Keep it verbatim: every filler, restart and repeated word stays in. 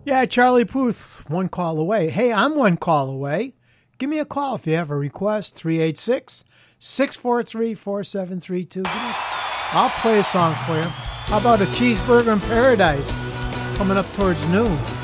Yeah, Charlie Puth, one call away. Hey, I'm one call away. Give me a call if you have a request, three eight six, six four three, four seven three two. I'll play a song for you. How about a cheeseburger in paradise coming up towards noon?